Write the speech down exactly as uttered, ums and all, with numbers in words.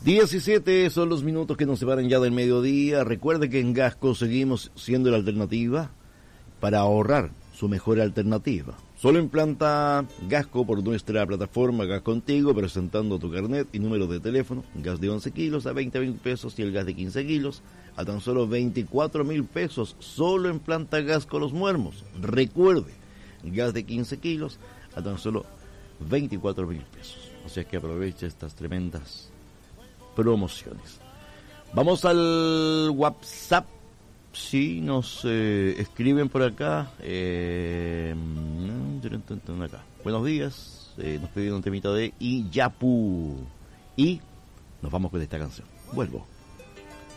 diecisiete son los minutos que nos separan ya del mediodía. Recuerde que en Gasco seguimos siendo la alternativa para ahorrar, su mejor alternativa. Solo implanta Gasco por nuestra plataforma Gas Contigo, presentando tu carnet y número de teléfono. Gas de once kilos a veinte mil pesos y el gas de quince kilos a tan solo veinticuatro mil pesos. Solo en Planta Gasco Los Muermos. Recuerde, gas de quince kilos a tan solo veinticuatro mil pesos. O sea que aproveche estas tremendas promociones. Vamos al WhatsApp. Sí, nos eh, escriben por acá. Eh, acá. Buenos días. Eh, nos pidieron un temita de Iyapu. Y nos vamos con esta canción. Vuelvo.